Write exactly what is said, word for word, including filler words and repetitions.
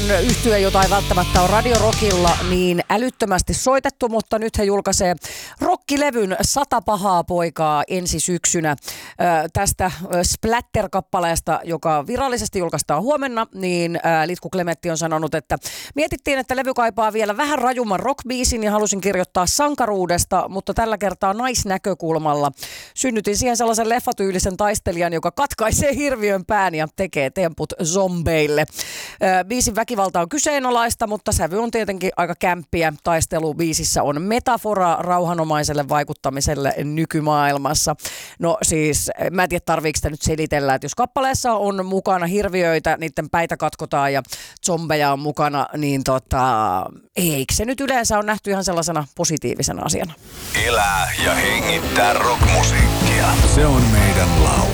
yhtye, jota ei välttämättä ole Radio Rockilla niin älyttömästi soitettu, mutta nyt he julkaisee rockilevyn Sata pahaa poikaa ensi syksynä. Tästä Splatter-kappaleesta, joka virallisesti julkaistaan huomenna, niin Litku Klemetti on sanonut, että mietittiin, että levy kaipaa vielä vähän rajumman rockbiisin ja halusin kirjoittaa sankaruudesta, mutta tällä kertaa naisnäkökulmalla. Synnytin siihen sellaisen leffatyylisen taistelijan, joka katkaisee hirviön pään ja tekee temput zombeille. Biisin väkivalta on kyseenalaista, mutta sävy on tietenkin aika kämppiä. Taistelu biisissä on metafora rauhanomaiselle vaikuttamiselle nykymaailmassa. No siis, mä en tiedä tarviiko sitä nyt selitellä, että jos kappaleessa on mukana hirviöitä, niiden päitä katkotaan ja zombeja on mukana, niin tota, eikö se nyt yleensä on nähty ihan sellaisena positiivisena asiana? Elää ja hengittää rockmusiikkia. Se on meidän laulu.